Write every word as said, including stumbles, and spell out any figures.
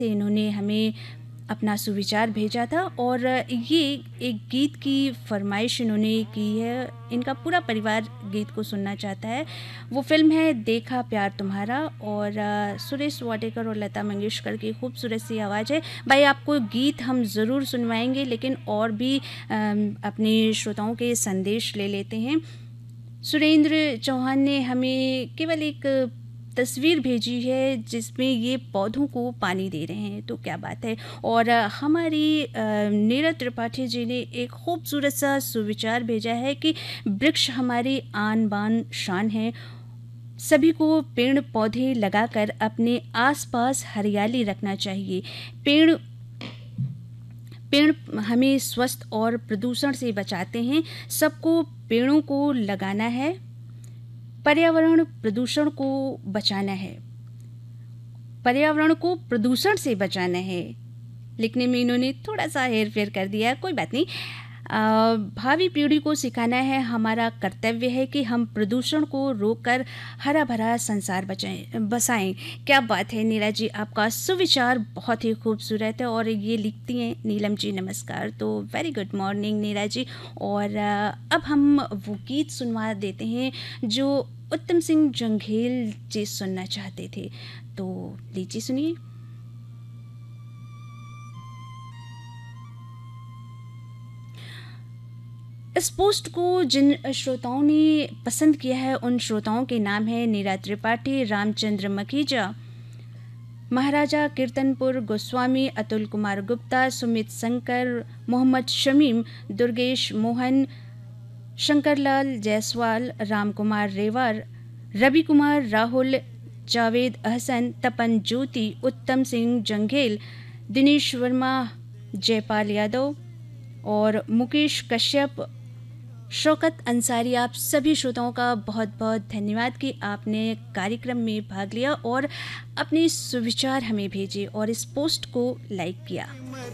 से इन्होंने हमें अपना सुविचार भेजा था और ये एक गीत की फरमाइश इन्होंने की है। इनका पूरा परिवार गीत को सुनना चाहता है। वो फिल्म है देखा प्यार तुम्हारा और सुरेश वाडेकर और लता मंगेशकर की खूबसूरत सी आवाज़ है। भाई आपको गीत हम ज़रूर सुनवाएंगे, लेकिन और भी अपने श्रोताओं के संदेश ले लेते हैं। सुरेंद्र चौहान ने हमें केवल एक तस्वीर भेजी है जिसमें ये पौधों को पानी दे रहे हैं, तो क्या बात है। और हमारी नीरज त्रिपाठी जी ने एक खूबसूरत सा सुविचार भेजा है कि वृक्ष हमारी आन बान शान है। सभी को पेड़ पौधे लगाकर अपने आसपास हरियाली रखना चाहिए। पेड़ पेड़ हमें स्वस्थ और प्रदूषण से बचाते हैं। सबको पेड़ों को लगाना है, पर्यावरण प्रदूषण को बचाना है, पर्यावरण को प्रदूषण से बचाना है। लिखने में इन्होंने थोड़ा सा हेर फेर कर दिया, कोई बात नहीं। आ, भावी पीढ़ी को सिखाना है, हमारा कर्तव्य है कि हम प्रदूषण को रोककर हरा भरा संसार बचाएं बसाएं। क्या बात है नीला जी, आपका सुविचार बहुत ही खूबसूरत है। और ये लिखती हैं नीलम जी नमस्कार, तो वेरी गुड मॉर्निंग नीला जी। और अब हम वो गीत सुनवा देते हैं जो उत्तम सिंह जंघेल जी सुनना चाहते थे, तो लीजिए सुनिए। इस पोस्ट को जिन श्रोताओं ने पसंद किया है उन श्रोताओं के नाम है नीरा त्रिपाठी, रामचंद्र मखीजा, महाराजा कीर्तनपुर गोस्वामी, अतुल कुमार गुप्ता, सुमित शंकर, मोहम्मद शमीम, दुर्गेश मोहन, शंकरलाल जायसवाल, राम कुमार रेवार, रवि कुमार, राहुल, जावेद अहसन, तपन ज्योति, उत्तम सिंह जंघेल, दिनेश वर्मा, जयपाल यादव और मुकेश कश्यप, शौकत अंसारी। आप सभी श्रोताओं का बहुत बहुत धन्यवाद कि आपने कार्यक्रम में भाग लिया और अपने सुविचार हमें भेजे और इस पोस्ट को लाइक किया।